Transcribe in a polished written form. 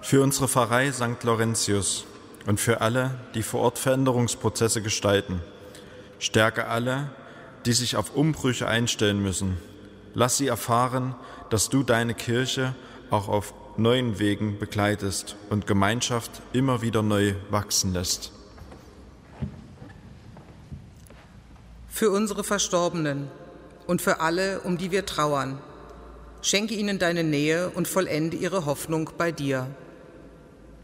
Für unsere Pfarrei St. Laurentius und für alle, die vor Ort Veränderungsprozesse gestalten. Stärke alle, die sich auf Umbrüche einstellen müssen. Lass sie erfahren, dass du deine Kirche auch auf neuen Wegen begleitest und Gemeinschaft immer wieder neu wachsen lässt. Für unsere Verstorbenen und für alle, um die wir trauern, schenke ihnen deine Nähe und vollende ihre Hoffnung bei dir.